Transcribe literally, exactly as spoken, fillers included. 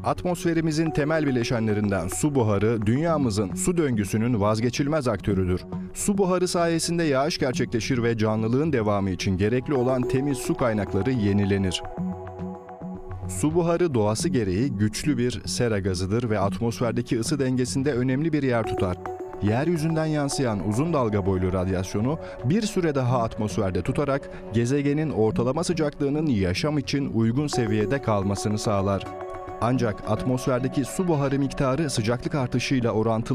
Atmosferimizin temel bileşenlerinden su buharı, dünyamızın su döngüsünün vazgeçilmez aktörüdür. Su buharı sayesinde yağış gerçekleşir ve canlılığın devamı için gerekli olan temiz su kaynakları yenilenir. Su buharı doğası gereği güçlü bir sera gazıdır ve atmosferdeki ısı dengesinde önemli bir yer tutar. Yeryüzünden yansıyan uzun dalga boylu radyasyonu bir süre daha atmosferde tutarak gezegenin ortalama sıcaklığının yaşam için uygun seviyede kalmasını sağlar. Ancak atmosferdeki su buharı miktarı sıcaklık artışıyla orantılı